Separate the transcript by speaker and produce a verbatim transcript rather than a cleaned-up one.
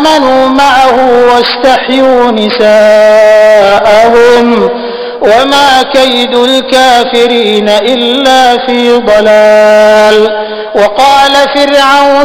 Speaker 1: آمنوا معه واستحيوا نساءهم وما كيد الكافرين إلا في ضلال. وقال فرعون